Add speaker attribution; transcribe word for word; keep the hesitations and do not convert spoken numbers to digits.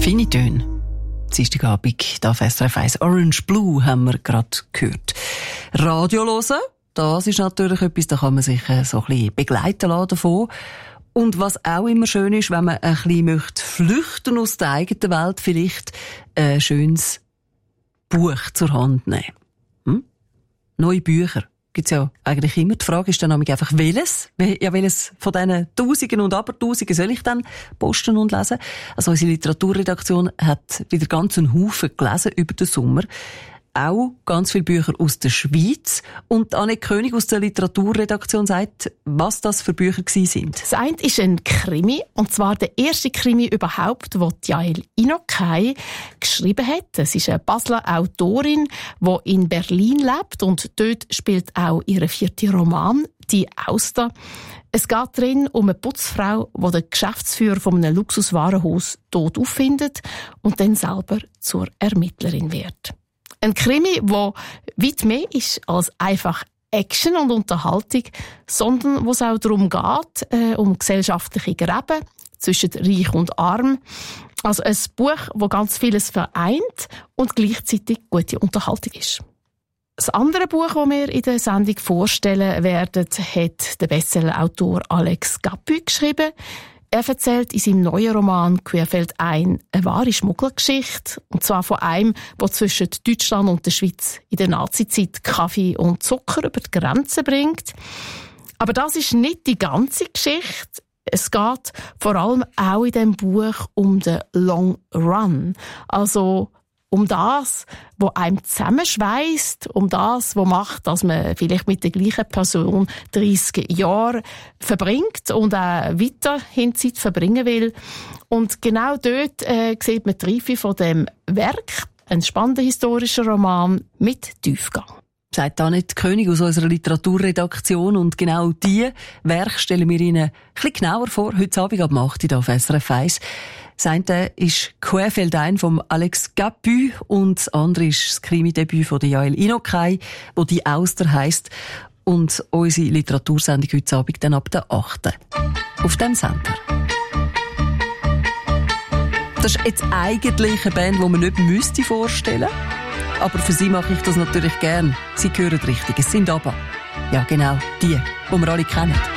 Speaker 1: Feine Töne. Dienstagabend auf S R F eins. Orange Blue haben wir gerade gehört. Radio hören, das ist natürlich etwas, da kann man sich so ein bisschen begleiten lassen davon. Und was auch immer schön ist, wenn man ein bisschen möchte flüchten aus der eigenen Welt, vielleicht ein schönes Buch zur Hand nehmen. Hm? Neue Bücher gibt's ja eigentlich immer. Die Frage ist dann einfach, welches? Ja, welches von diesen Tausenden und Abertausenden soll ich dann posten und lesen? Also unsere Literaturredaktion hat wieder ganz einen Haufen gelesen über den Sommer. Auch ganz viele Bücher aus der Schweiz. Und Anne König aus der Literaturredaktion sagt, was das für Bücher gewesen sind.
Speaker 2: Das eine ist ein Krimi, und zwar der erste Krimi überhaupt, den Jael Inokay geschrieben hat. Es ist eine Basler Autorin, die in Berlin lebt, und dort spielt auch ihr vierter Roman, «Die Auster». Es geht darin um eine Putzfrau, die den Geschäftsführer von einem Luxuswarenhaus tot auffindet und dann selber zur Ermittlerin wird. Ein Krimi, der weit mehr ist als einfach Action und Unterhaltung, sondern wo es auch darum geht, äh, um gesellschaftliche Gräben zwischen Reich und Arm. Also ein Buch, das ganz vieles vereint und gleichzeitig gute Unterhaltung ist. Das andere Buch, das wir in der Sendung vorstellen werden, hat der Bestseller-Autor Alex Gappy geschrieben. Er erzählt in seinem neuen Roman «Querfeld ein» eine wahre Schmugglergeschichte. Und zwar von einem, der zwischen Deutschland und der Schweiz in der Nazizeit Kaffee und Zucker über die Grenze bringt. Aber das ist nicht die ganze Geschichte. Es geht vor allem auch in diesem Buch um den Long Run. Also um das, was einem zusammenschweisst, um das, was macht, dass man vielleicht mit der gleichen Person dreissig Jahre verbringt und auch weiterhin Zeit verbringen will. Und genau dort äh, sieht man die Reife von dem Werk, ein spannender historischer Roman mit Tiefgang.
Speaker 1: Sagt Annette König aus unserer Literaturredaktion, und genau diese Werke stellen wir Ihnen ein bisschen genauer vor, heute Abend ab acht Uhr auf S R F eins. Das eine ist «Querfeld ein» von Alex Gappy und das andere ist das Krimi-Debüt von Jael Inokay, wo «Die Auster» heisst. Und unsere Literatursendung heute Abend dann ab der achten auf dem Sender. Das ist jetzt eigentlich eine Band, die man nicht müsste vorstellen. Aber für sie mache ich das natürlich gern. Sie hören richtig, es sind aber, ja genau, die, die wir alle kennen.